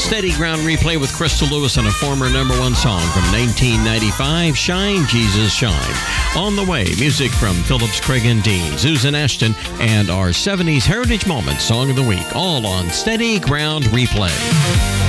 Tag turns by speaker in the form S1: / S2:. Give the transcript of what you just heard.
S1: Steady Ground Replay with Crystal Lewis and a former number one song from 1995, Shine, Jesus, Shine. On the way, music from Phillips, Craig and Dean, Susan Ashton, and our 70s Heritage Moments Song of the Week, all on Steady Ground Replay.